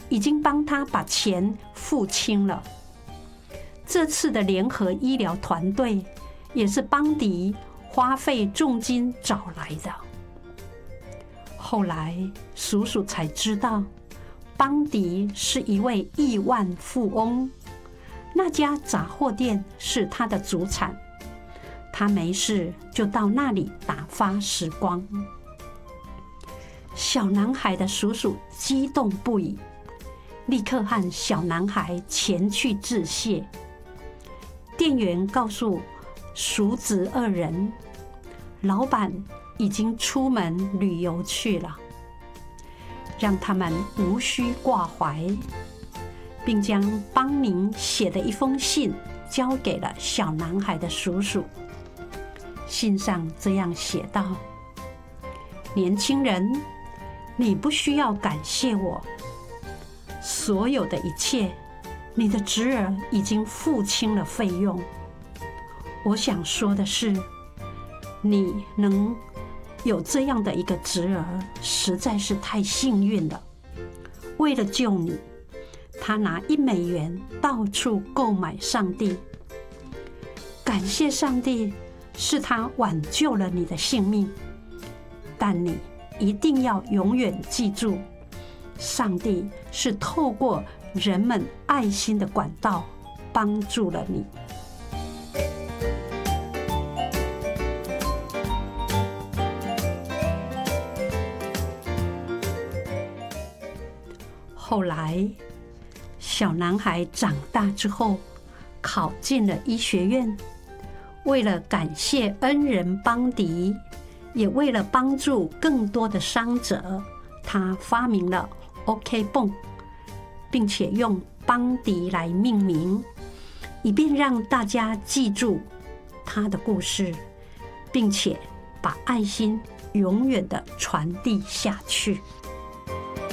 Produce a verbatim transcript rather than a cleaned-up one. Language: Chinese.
已经帮他把钱付清了。这次的联合医疗团队也是邦迪花费重金找来的。后来叔叔才知道，邦迪是一位亿万富翁，那家杂货店是他的祖产，他没事就到那里打发时光。小男孩的叔叔激动不已，立刻和小男孩前去致谢。店员告诉叔侄二人，老板已经出门旅游去了，让他们无需挂怀，并将邦宁写的一封信交给了小男孩的叔叔。信上这样写道：年轻人，你不需要感谢我，所有的一切，你的侄儿已经付清了费用。我想说的是，你能有这样的一个侄儿，实在是太幸运了。为了救你，他拿一美元到处购买上帝。感谢上帝，是他挽救了你的性命，但你一定要永远记住，上帝是透过人们爱心的管道帮助了你。后来，小男孩长大之后，考进了医学院。为了感谢恩人邦迪，也为了帮助更多的伤者，他发明了 OK 泵，并且用邦迪来命名，以便让大家记住他的故事，并且把爱心永远的传递下去。